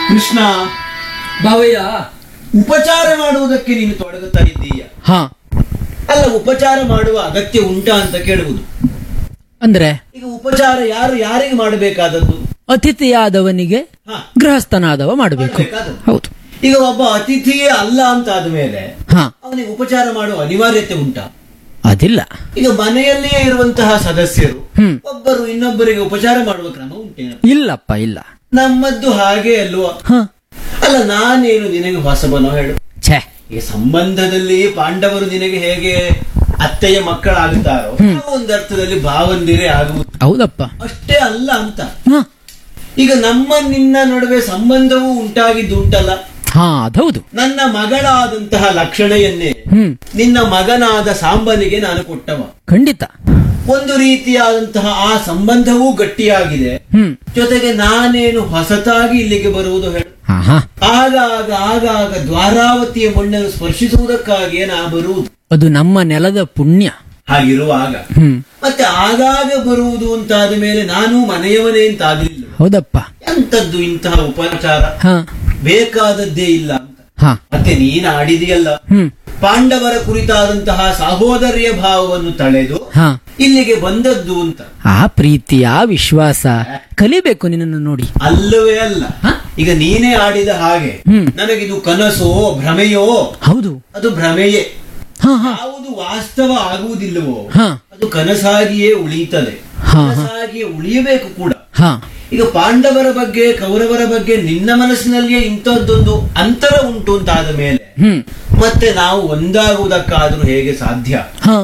ಕೃಷ್ಣ, ಭಾವಯ್ಯ. ಉಪಚಾರ ಮಾಡುವುದಕ್ಕೆ ನೀನು ತೊಡಗುತ್ತಾ ಇದ್ದೀಯ. ಹಾ, ಅಲ್ಲ, ಉಪಚಾರ ಮಾಡುವ ಅಗತ್ಯ ಉಂಟಾ ಅಂತ ಕೇಳುವುದು. ಅಂದ್ರೆ ಈಗ ಉಪಚಾರ ಯಾರು ಯಾರಿಗೆ ಮಾಡಬೇಕಾದದ್ದು? ಅತಿಥಿಯಾದವನಿಗೆ ಹಾ, ಗೃಹಸ್ಥನಾದವ ಮಾಡಬೇಕು. ಮಾಡಬೇಕಾದದ್ದು. ಹೌದು. ಈಗ ಒಬ್ಬ ಅತಿಥಿಯೇ ಅಲ್ಲ ಅಂತ ಆದ ಮೇಲೆ ಹಾ, ಅವನಿಗೆ ಉಪಚಾರ ಮಾಡುವ ಅನಿವಾರ್ಯತೆ ಉಂಟಾ? ಅದಿಲ್ಲ. ಈಗ ಮನೆಯಲ್ಲಿಯೇ ಇರುವಂತಹ ಸದಸ್ಯರು ಹ್ಮ್. ಒಬ್ಬರು ಇನ್ನೊಬ್ಬರಿಗೆ ಉಪಚಾರ ಮಾಡುವ ಕ್ರಮ ಉಂಟೇನ? ಇಲ್ಲಪ್ಪ, ಇಲ್ಲ. ನಮ್ಮದ್ದು ಹಾಗೆ ಅಲ್ವಾ? ಹ, ಅಲ್ಲ, ನಾನೇನು ನಿನಗೆ ಹೊಸಬನೋ ಹೇಳು. ಛೇ, ಈ ಸಂಬಂಧದಲ್ಲಿ ಪಾಂಡವರು ನಿನಗೆ ಹೇಗೆ ಅತ್ತೆಯ ಮಕ್ಕಳಾಗುತ್ತಾರೋ ಒಂದು ಅರ್ಥದಲ್ಲಿ ಭಾವಂದಿರೇ ಆಗುವುದು. ಹೌದಪ್ಪ. ಅಷ್ಟೇ ಅಲ್ಲ ಅಂತ. ಹ, ಈಗ ನಮ್ಮ ನಿನ್ನ ನಡುವೆ ಸಂಬಂಧವೂ ಉಂಟಾಗಿದ್ದುಂಟಲ್ಲ. ಹಾ, ಅದೌದು. ನನ್ನ ಮಗಳಾದಂತಹ ಲಕ್ಷಣೆಯನ್ನೇ ಹ್ಮ್, ನಿನ್ನ ಮಗನಾದ ಸಾಂಬನಿಗೆ ನಾನು ಕೊಟ್ಟವ. ಖಂಡಿತ. ಒಂದು ರೀತಿಯಾದಂತಹ ಆ ಸಂಬಂಧವೂ ಗಟ್ಟಿಯಾಗಿದೆ. ಹ್ಮ್, ಜೊತೆಗೆ ನಾನೇನು ಹೊಸತಾಗಿ ಇಲ್ಲಿಗೆ ಬರುವುದು ಹೇಳು. ಹಾ ಹಾ, ಆಗಾಗ ದ್ವಾರಾವತಿಯ ಮಣ್ಣನ್ನು ಸ್ಪರ್ಶಿಸುವುದಕ್ಕಾಗಿಯೇ ನಾ ಬರುವುದು. ಅದು ನಮ್ಮ ನೆಲದ ಪುಣ್ಯ. ಹಾಗಿರುವಾಗ ಹ್ಮ್, ಮತ್ತೆ ಆಗಾಗ ಬರುವುದು ಅಂತಾದ ಮೇಲೆ ನಾನು ಮನೆಯವನೇ ಅಂತಾಗಲಿಲ್ಲ. ಹೌದಪ್ಪ. ಎಂತದ್ದು ಇಂತಹ ಉಪಚಾರ? ಹಾ ಬೇಕಾದದ್ದೇ ಇಲ್ಲ ಅಂತ. ಹಾ, ಮತ್ತೆ ನೀನು ಆಡಿದೆಯಲ್ಲ, ಹ್ಮ್, ಪಾಂಡವರ ಕುರಿತಾದಂತಹ ಸಹೋದರ್ಯ ಭಾವವನ್ನು ತಳೆದು ಹಾ, ಇಲ್ಲಿಗೆ ಬಂದದ್ದು ಅಂತ. ಆ ಪ್ರೀತಿಯ ವಿಶ್ವಾಸ ಕಲಿಬೇಕು ನಿನ್ನನ್ನು ನೋಡಿ. ಅಲ್ಲವೇ ಅಲ್ಲ. ಹ? ಈಗ ನೀನೇ ಆಡಿದ ಹಾಗೆ ಹ್ಮ್. ನನಗಿದು ಕನಸೋ ಭ್ರಮೆಯೋ? ಹೌದು. ಅದು ಭ್ರಮೆಯೇ. ಹಾ ಹಾ ಯಾವುದು ವಾಸ್ತವ ಆಗುವುದಿಲ್ಲವೋ ಹಾ ಅದು ಕನಸಾಗಿಯೇ ಉಳಿಯುತ್ತದೆ. ಹಾ, ಕನಸಾಗಿಯೇ ಉಳಿಯಬೇಕು ಕೂಡ. ಹಾ, ಈಗ ಪಾಂಡವರ ಬಗ್ಗೆ ಕೌರವರ ಬಗ್ಗೆ ನಿನ್ನ ಮನಸ್ಸಿನಲ್ಲಿಯೇ ಇಂಥದ್ದೊಂದು ಅಂತರ ಉಂಟು ಅಂತಾದ ಮೇಲೆ ಹ್ಮ್, ಮತ್ತೆ ನಾವು ಒಂದಾಗುವುದಕ್ಕಾದ್ರೂ ಹೇಗೆ ಸಾಧ್ಯ? ಹಾ,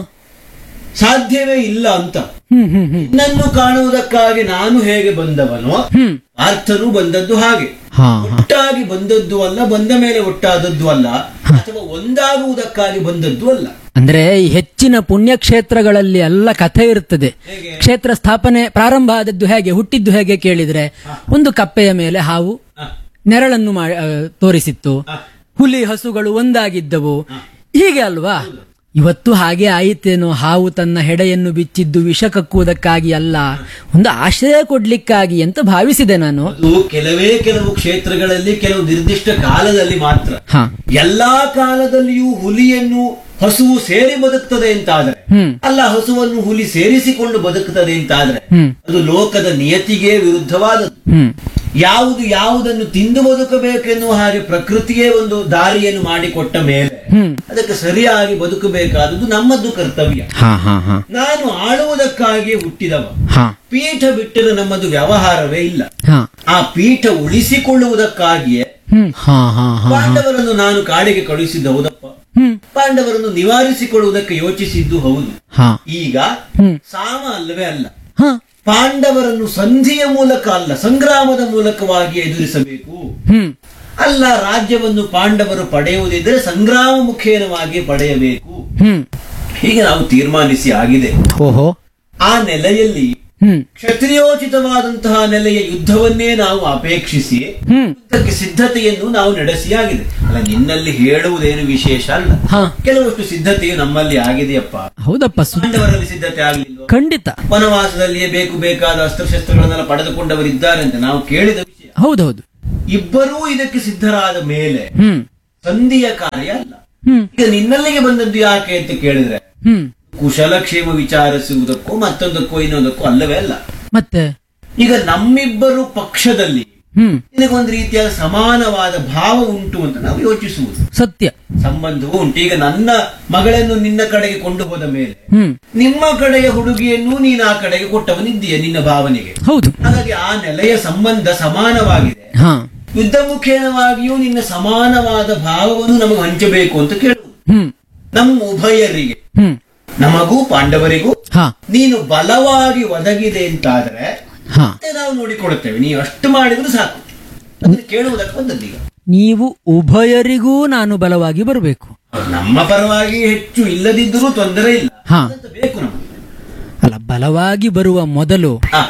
ಸಾಧ್ಯವೇ ಇಲ್ಲ ಅಂತ. ಹ್ಮ್, ಹ್ಮ್, ಹ್ಮ್, ನಿನ್ನನ್ನು ಕಾಣುವುದಕ್ಕಾಗಿ ನಾನು ಹೇಗೆ ಬಂದವನೋ ಹ್ಮ್, ಪಾರ್ಥನು ಬಂದದ್ದು ಹಾಗೆ. ಹಾ ಹಾ, ಒಟ್ಟಾಗಿ ಬಂದದ್ದು ಅಲ್ಲ, ಬಂದ ಮೇಲೆ ಒಟ್ಟಾದದ್ದು ಅಲ್ಲ, ಅಥವಾ ಒಂದಾಗುವುದಕ್ಕಾಗಿ ಬಂದದ್ದು ಅಲ್ಲ. ಅಂದ್ರೆ ಈ ಹೆಚ್ಚಿನ ಪುಣ್ಯಕ್ಷೇತ್ರಗಳಲ್ಲಿ ಎಲ್ಲ ಕಥೆ ಇರ್ತದೆ. ಹೇಗೆ? ಕ್ಷೇತ್ರ ಸ್ಥಾಪನೆ ಪ್ರಾರಂಭ ಆದದ್ದು ಹೇಗೆ, ಹುಟ್ಟಿದ್ದು ಹೇಗೆ ಕೇಳಿದ್ರೆ, ಒಂದು ಕಪ್ಪೆಯ ಮೇಲೆ ಹಾವು ಹ, ನೆರಳನ್ನು ತೋರಿಸಿತ್ತು, ಹ, ಹುಲಿ ಹಸುಗಳು ಒಂದಾಗಿದ್ದವು, ಹೀಗೆ ಅಲ್ವಾ? ಇವತ್ತು ಹಾಗೆ ಆಯಿತೇನೋ. ಹಾವು ತನ್ನ ಹೆಡೆಯನ್ನು ಬಿಚ್ಚಿದ್ದು ವಿಷ ಕಕ್ಕುವುದಕ್ಕಾಗಿ ಅಲ್ಲ, ಒಂದು ಆಶ್ರಯ ಕೊಡ್ಲಿಕ್ಕಾಗಿ ಅಂತ ಭಾವಿಸಿದೆ ನಾನು. ಅದು ಕೆಲವು ಕ್ಷೇತ್ರಗಳಲ್ಲಿ ಕೆಲವು ನಿರ್ದಿಷ್ಟ ಕಾಲದಲ್ಲಿ ಮಾತ್ರ. ಹಾ, ಎಲ್ಲಾ ಕಾಲದಲ್ಲಿಯೂ ಹುಲಿಯನ್ನು ಹಸುವು ಸೇರಿ ಬದುಕ್ತದೆ ಅಂತಾದ್ರೆ, ಹ್ಮ್, ಅಲ್ಲ ಹಸುವನ್ನು ಹುಲಿ ಸೇರಿಸಿಕೊಂಡು ಬದುಕುತ್ತದೆ ಅಂತಾದ್ರೆ ಹ್ಮ್, ಅದು ಲೋಕದ ನಿಯತಿಗೆ ವಿರುದ್ಧವಾದದ್ದು. ಹ್ಮ್, ಯಾವುದನ್ನು ತಿಂದು ಬದುಕಬೇಕೆನ್ನುವ ಹಾಗೆ ಪ್ರಕೃತಿಯೇ ಒಂದು ದಾರಿಯನ್ನು ಮಾಡಿಕೊಟ್ಟ ಮೇಲೆ ಹ್ಮ್, ಅದಕ್ಕೆ ಸರಿಯಾಗಿ ಬದುಕಬೇಕಾದದ್ದು ನಮ್ಮದ್ದು ಕರ್ತವ್ಯ. ಹಾ ಹಾ ಹಾ ನಾನು ಆಳುವುದಕ್ಕಾಗಿ ಹುಟ್ಟಿದವ. ಹಾ, ಪೀಠ ಬಿಟ್ಟರೆ ನಮ್ಮದು ವ್ಯವಹಾರವೇ ಇಲ್ಲ. ಹಾ, ಆ ಪೀಠ ಉಳಿಸಿಕೊಳ್ಳುವುದಕ್ಕಾಗಿಯೇ ಹ್ಮ್, ಹಾ ಹಾ ಹಾ, ಪಾಂಡವರನ್ನು ನಾನು ಕಾಡಿಗೆ ಕಳುಹಿಸಿದ್ದು ಹೌದಪ್ಪ. ಹ್ಮ್, ಪಾಂಡವರನ್ನು ನಿವಾರಿಸಿಕೊಳ್ಳುವುದಕ್ಕೆ ಯೋಚಿಸಿದ್ದು ಹೌದು. ಹಾ, ಈಗ ಹ್ಮ್, ಸಾಮ ಅಲ್ಲವೇ ಅಲ್ಲ. ಹಾ, ಪಾಂಡವರನ್ನು ಸಂಧಿಯ ಮೂಲಕ ಅಲ್ಲ, ಸಂಗ್ರಾಮದ ಮೂಲಕವಾಗಿ ಎದುರಿಸಬೇಕು. ಹ್ಮ್, ಅಲ್ಲ, ರಾಜ್ಯವನ್ನು ಪಾಂಡವರು ಪಡೆಯುವುದಿದ್ದರೆ ಸಂಗ್ರಾಮ ಮುಖೇನವಾಗಿ ಪಡೆಯಬೇಕು. ಹ್ಮ್, ಹೀಗೆ ನಾವು ತೀರ್ಮಾನಿಸಿ ಆಗಿದೆ. ಓಹೋ, ಆ ನೆಲೆಯಲ್ಲಿ ಹ್ಮ್, ಕ್ಷತ್ರಿಯೋಚಿತವಾದಂತಹ ನೆಲೆಯ ಯುದ್ಧವನ್ನೇ ನಾವು ಅಪೇಕ್ಷಿಸಿ ಹ್ಮ್, ಯುದ್ಧಕ್ಕೆ ಸಿದ್ಧತೆಯನ್ನು ನಾವು ನಡೆಸಿಯಾಗಿದೆ. ಅಲ್ಲ, ನಿನ್ನಲ್ಲಿ ಹೇಳುವುದೇನು ವಿಶೇಷ ಅಲ್ಲ. ಹಾ, ಕೆಲವಷ್ಟು ಸಿದ್ಧತೆಯು ನಮ್ಮಲ್ಲಿ ಆಗಿದೆಯಪ್ಪ. ಹೌದಪ್ಪ. ಪಾಂಡವರಲ್ಲಿ ಸಿದ್ಧತೆ ಆಗಲಿಲ್ಲ. ಖಂಡಿತ. ವನವಾಸದಲ್ಲಿಯೇ ಬೇಕಾದ ಅಸ್ತ್ರಶಸ್ತ್ರಗಳನ್ನೆಲ್ಲ ಪಡೆದುಕೊಂಡವರಿದ್ದಾರೆ ಅಂತ ನಾವು ಕೇಳಿದ ವಿಷಯ. ಹೌದೌದು. ಇಬ್ಬರೂ ಇದಕ್ಕೆ ಸಿದ್ಧರಾದ ಮೇಲೆ ಹ್ಮ್, ಸಂಧಿಯ ಕಾರ್ಯ ಅಲ್ಲ. ಹ್ಮ್, ಈಗ ನಿನ್ನಲ್ಲಿಗೆ ಬಂದದ್ದು ಯಾಕೆ ಅಂತ ಕೇಳಿದ್ರೆ ಹ್ಮ್, ಕುಶಲಕ್ಷೇಮ ವಿಚಾರಿಸುವುದಕ್ಕೋ ಮತ್ತೊಂದಕ್ಕೋ ಇನ್ನೊಂದಕ್ಕೋ ಅಲ್ಲವೇ ಅಲ್ಲ. ಮತ್ತೆ ಈಗ ನಮ್ಮಿಬ್ಬರು ಪಕ್ಷದಲ್ಲಿ ಹ್ಮ್, ನಿನಗೊಂದು ರೀತಿಯಾದ ಸಮಾನವಾದ ಭಾವ ಉಂಟು ಅಂತ ನಾವು ಯೋಚಿಸುವುದು. ಸತ್ಯ. ಸಂಬಂಧವೂ ಉಂಟು. ಈಗ ನನ್ನ ಮಗಳನ್ನು ನಿನ್ನ ಕಡೆಗೆ ಕೊಂಡು ಹೋದ ಮೇಲೆ ಹ್ಮ್, ನಿಮ್ಮ ಕಡೆಯ ಹುಡುಗಿಯನ್ನು ನೀನು ಆ ಕಡೆಗೆ ಕೊಟ್ಟವನಿದ್ದೀಯ ನಿನ್ನ ಭಾವನೆಗೆ. ಹೌದು. ಹಾಗಾಗಿ ಆ ನೆಲೆಯ ಸಂಬಂಧ ಸಮಾನವಾಗಿದೆ. ಹಾ, ಯುದ್ಧ ಮುಖೇನವಾಗಿಯೂ ನಿನ್ನ ಸಮಾನವಾದ ಭಾವವನ್ನು ನಮಗೆ ಹಂಚಬೇಕು ಅಂತ ಕೇಳುವುದು. ಹ್ಮ್, ನಮ್ಮ ಉಭಯರಿಗೆ, ಹ್ಮ್, ನಮಗೂ ಪಾಂಡವರಿಗೂ ಹಾ, ನೀನು ಬಲವಾಗಿ ಒದಗಿದೆ ಅಂತಾದ್ರೆ ಹಾ, ಮತ್ತೆ ನಾವು ನೋಡಿಕೊಳ್ಳುತ್ತೇವೆ. ನೀವು ಅಷ್ಟು ಮಾಡಿದ್ರು ಸಾಕು. ಅದನ್ನು ಕೇಳುವುದಕ್ಕೆ ಬಂದದ್ದೀಗ ನೀವು ಉಭಯರಿಗೂ ನಾನು ಬಲವಾಗಿ ಬರಬೇಕು. ನಮ್ಮ ಪರವಾಗಿ ಹೆಚ್ಚು ಇಲ್ಲದಿದ್ದರೂ ತೊಂದರೆ ಇಲ್ಲ. ಹಾ. ಅದಂತ ಬೇಕು ನಮಗೆ. ಅಲ್ಲ, ಬಲವಾಗಿ ಬರುವ ಮೊದಲು ಆ,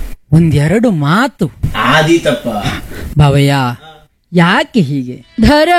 ಒಂದೆರಡು ಮಾತು. ಆದೀತಪ್ಪ. ಭಾವಯ್ಯ, ಯಾಕೆ ಹೀಗೆ? ಧರ